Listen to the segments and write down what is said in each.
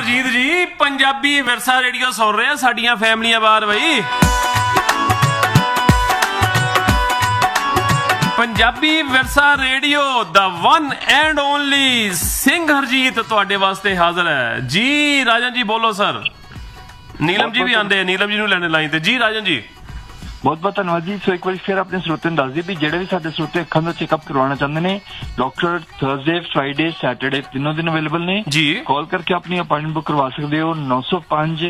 ਹਰਜੀਤ ਜੀ, ਪੰਜਾਬੀ ਵਿਰਸਾ ਰੇਡੀਓ ਸੁਣ ਰਹੇ ਆ ਸਾਡੀਆਂ ਫੈਮਲੀਆਂ ਬਾਹਰ ਬਈ। ਪੰਜਾਬੀ ਵਿਰਸਾ radio the one and only Singh Harjeet ਤੁਹਾਡੇ ਵਾਸਤੇ ਹਾਜ਼ਰ ਹੈ ਜੀ। ਰਾਜਨ ਜੀ ਬੋਲੋ ਸਰ। ਨੀਲਮ ਜੀ ਵੀ ਆਉਂਦੇ ਆ, ਨੀਲਮ ਜੀ ਨੂੰ ਲੈਣੇ ਲਾਈਨ ਤੇ ਜੀ। ਰਾਜਨ ਜੀ ਬਹੁਤ ਬਹੁਤ ਧੰਨਵਾਦ ਜੀ। ਸੋ ਇੱਕ ਵਾਰੀ ਫਿਰ ਆਪਣੇ ਸਰੋਤਿਆਂ ਨੂੰ ਦੱਸ ਦਈਏ ਵੀ ਜਿਹੜੇ ਵੀ ਸਾਡੇ ਸਰੋਤੇ ਅੱਖਾਂ ਦਾ ਚੈੱਕਅਪ ਕਰਵਾਉਣਾ ਚਾਹੁੰਦੇ ਨੇ, ਡਾਕਟਰ ਥਰਸਡੇ, ਫਰਾਈਡੇ, ਸੈਟਰਡੇ ਤਿੰਨੋਂ ਦਿਨ ਅਵੇਲੇਬਲ ਨੇ ਜੀ। ਕਾਲ ਕਰਕੇ ਆਪਣੀ ਅਪਾਇੰਟਮੈਂਟ ਬੁੱਕ ਕਰਵਾ ਸਕਦੇ ਹੋ 905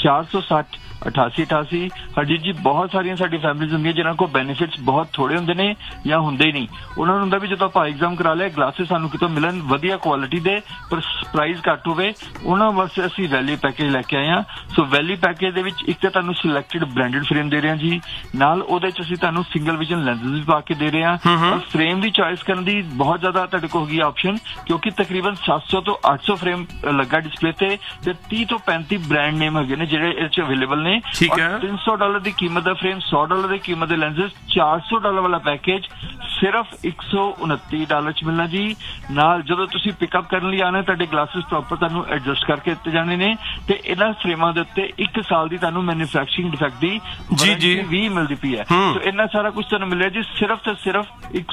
460 8888। ਹਰਜੀਤ ਜੀ ਬਹੁਤ ਸਾਰੀਆਂ ਸਾਡੀ ਫੈਮਿਲੀਜ਼ ਹੁੰਦੀਆਂ ਜਿਨ੍ਹਾਂ ਕੋਲ ਬੈਨੀਫਿਟਸ ਬਹੁਤ ਥੋੜੇ ਹੁੰਦੇ ਨੇ ਜਾਂ ਹੁੰਦੇ ਹੀ ਨਹੀਂ। ਉਹਨਾਂ ਨੂੰ ਹੁੰਦਾ ਵੀ ਜਦੋਂ ਆਪਾਂ ਐਗਜ਼ਾਮ ਕਰਾ ਲਿਆ ਗਲਾਸਿਸ ਸਾਨੂੰ ਕਿਤੋਂ ਮਿਲਣ ਵਧੀਆ ਕੁਆਲਿਟੀ ਦੇ ਪਰ ਪ੍ਰਾਈਸ ਘੱਟ ਹੋਵੇ, ਉਹਨਾਂ ਵਾਸਤੇ ਅਸੀਂ ਵੈਲੀ ਪੈਕੇਜ ਲੈ ਕੇ ਆਏ ਹਾਂ। ਸੋ ਵੈਲੀ ਪੈਕੇਜ ਦੇ ਵਿੱਚ ਇੱਕ ਤਾਂ ਤੁਹਾਨੂੰ ਸਿਲੈਕਟਡ ਬ੍ਰਾਂਡਡ ਫਰੇਮ ਦੇ ਰਹੇ ਹਾਂ ਜੀ, ਨਾਲ ਉਹਦੇ ਚ ਅਸੀਂ ਤੁਹਾਨੂੰ ਸਿੰਗਲ ਵਿਜ਼ਨ ਲੈਂਸਸ ਵੀ ਪਾ ਕੇ ਦੇ ਰਹੇ ਹਾਂ। ਔਰ ਫਰੇਮ ਦੀ ਚੋਇਸ ਕਰਨ ਦੀ ਬਹੁਤ ਜ਼ਿਆਦਾ ਤੁਹਾਡੇ ਕੋਲ ਹੋਗੀ ਆਪਸ਼ਨ, ਕਿਉਂਕਿ ਤਕਰੀਬਨ 700 ਤੋਂ 800 ਫਰੇਮ ਲੱਗਾ ਡਿਸਪਲੇ ਤੇ 30 ਤੋਂ 35 ਬ੍ਰਾਂਡ ਨੇਮ ਹੈਗੇ ਨੇ ਜਿਹੜੇ ਇਹ ਚ ਅਵੇਲੇਬਲ ਨੇ। ਠੀਕ ਹੈ। $300 ਦੀ ਕੀਮਤ ਦਾ ਫਰੇਮ, $100 ਦੀ ਕੀਮਤ ਦੇ ਲੈਂਸਸ, $400 ਵਾਲਾ ਪੈਕੇਜ ਸਿਰਫ $129 ਚ ਮਿਲਣਾ ਜੀ। ਨਾਲ ਜਦੋਂ ਤੁਸੀਂ ਪਿਕਅਪ ਕਰਨ ਲਈ ਆਣਾ ਤੁਹਾਡੇ ਗਲਾਸਿਸ ਪ੍ਰੋਪਰ ਤੁਹਾਨੂੰ ਐਡਜਸਟ ਕਰਕੇ ਦਿੱਤੇ ਜਾਣੇ ਨੇ ਤੇ ਇਹਨਾਂ ਫਰੇਮਾਂ ਦੇ ਉੱਤੇ 1 ਸਾਲ ਦੀ ਤੁਹਾਨੂੰ ਮੈਨੂਫੈਕਚਰਿੰਗ ਡਿਫੈਕਟ ਦੀ ਵਾਰੰਟੀ ਵੀ ਮਿਲਦੀ ਪਈ ਹੈ। ਸੋ ਇੰਨਾ ਸਾਰਾ ਕੁਝ ਤੁਹਾਨੂੰ ਮਿਲਿਆ ਜੀ ਸਿਰਫ ਤੇ ਸਿਰਫ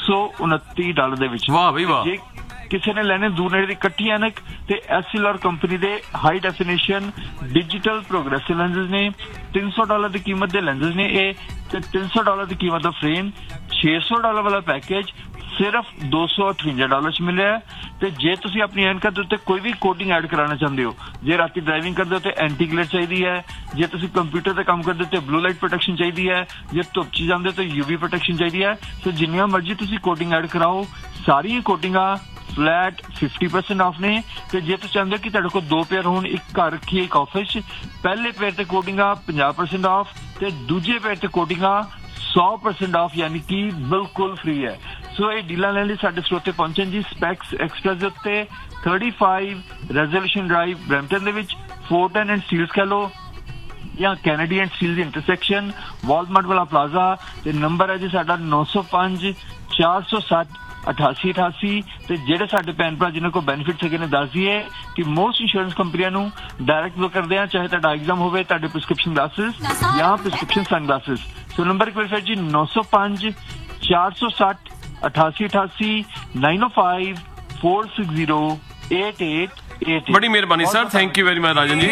$129 ਦੇ ਵਿੱਚ। ਵਾਹ ਬਈ ਵਾਹ। ਕਿਸੇ ਨੇ ਲੈਣੇ ਦੂਰ ਨੇੜੇ ਦੀ ਇਕੱਠੀ ਐਨਕ ਤੇ ਐਸਐਲਆਰ ਕੰਪਨੀ ਦੇ high definition digital progressive lenses ਨੇ। $300 ਦੀ ਕੀਮਤ ਦੇ ਲੈਂਸਸ ਨੇ ਇਹ ਤੇ $300 ਦੀ ਕੀਮਤ ਦਾ ਫਰੇਮ। $600 ਵਾਲਾ ਪੈਕੇਜ ਸਿਰਫ $258 ਚ ਮਿਲਿਆ। ਤੇ ਜੇ ਤੁਸੀਂ ਆਪਣੀ ਐਨਕਾਂ ਦੇ ਉੱਤੇ ਕੋਈ ਵੀ ਕੋਟਿੰਗ ਐਡ ਕਰਾਉਣਾ ਚਾਹੁੰਦੇ ਹੋ, ਜੇ ਰਾਤੀ ਡਰਾਈਵਿੰਗ ਕਰਦੇ ਹੋ ਤੇ ਐਂਟੀ ਗਲੇਅਰ ਚਾਹੀਦੀ ਹੈ, ਜੇ ਤੁਸੀਂ ਕੰਪਿਊਟਰ ਤੇ ਕੰਮ ਕਰਦੇ ਹੋ ਤੇ ਬਲੂ ਲਾਈਟ ਪ੍ਰੋਟੈਕਸ਼ਨ ਚਾਹੀਦੀ ਹੈ, ਜੇ ਧੁੱਪ ਚ ਜਾਂਦੇ ਹੋ ਤੇ ਯੂਵੀ ਪ੍ਰੋਟੈਕਸ਼ਨ ਚਾਹੀਦੀ ਹੈ। ਸੋ ਜਿੰਨੀਆਂ ਮਰਜ਼ੀ ਤੁਸੀਂ ਕੋਟਿੰਗ ਐਡ ਕਰਾਓ, ਸਾਰੀਆਂ ਕੋਟਿੰਗਾਂ ਫਲੈਟ 50% ਆਫ ਨੇ। ਤੇ ਜੇ ਤੁਸੀਂ ਚਾਹੁੰਦੇ ਹੋ ਕਿ ਤੁਹਾਡੇ ਕੋਲ 2 ਪੇਅਰ ਹੋਣ, ਇੱਕ ਘਰ ਰੱਖੀਏ ਇੱਕ ਆਫਿਸ, ਪਹਿਲੇ ਪੇਅਰ ਤੇ ਕੋਟਿੰਗਾਂ 50% ਆਫ ਤੇ ਦੂਜੇ ਪੇਅਰ ਤੇ ਕੋਟਿੰਗਾਂ 100% ਆਫ, ਯਾਨੀ ਕਿ ਬਿਲਕੁਲ ਫ੍ਰੀ ਹੈ। ਸੋ ਇਹ ਡੀਲਾਂ ਲੈਣ ਲਈ ਸਾਡੇ ਸਰੋਤੇ ਪਹੁੰਚਣ ਜੀ ਸਪੈਕਸ ਐਕਸਪ੍ਰੈਸ ਦੇ ਉੱਤੇ 35 ਰੈਜ਼ੋਲੂਸ਼ਨ ਡਰਾਈਵ ਬਰੈਂਪਟਨ ਦੇ ਵਿੱਚ, ਫੋਰਟਨ ਐਂਡ ਸਟੀਲਸ ਕਹਿ ਲਓ ਜਾਂ Kennedy and Steeles intersection, Walmart ਵਾਲਾ ਪਲਾਜ਼ਾ। ਤੇ ਨੰਬਰ ਹੈ ਜੀ ਸਾਡਾ 905 460 8888। ਤੇ ਜਿਹੜੇ ਸਾਡੇ ਭੈਣ ਭਰਾ ਜਿਹਨਾਂ ਕੋਲ ਬੈਨੀਫਿਟਸ ਹੈਗੇ ਨੇ ਦੱਸ ਦਈਏ ਕਿ ਮੋਸਟ ਇੰਸ਼ੋਰੈਂਸ ਕੰਪਨੀਆਂ ਨੂੰ ਡਾਇਰੈਕਟ ਬੁੱਕ ਕਰਦੇ ਆ, ਚਾਹੇ ਤੁਹਾਡਾ ਐਗਜ਼ਾਮ ਹੋਵੇ, ਤੁਹਾਡੇ ਪ੍ਰਿਸਕ੍ਰਿਪਸ਼ਨ ਗਲਾਸਿਸ ਜਾਂ ਪ੍ਰਿਸਕ੍ਰਿਪਸ਼ਨ ਸਨਗਲਾਸਿਸ। ਸੋ ਨੰਬਰ ਇੱਕ ਵਾਰ ਫਿਰ ਜੀ 905 460 8888 905 460 8888। ਬੜੀ ਮਿਹਰਬਾਨੀ sir, thank you very much ਰਾਜਨ ਜੀ।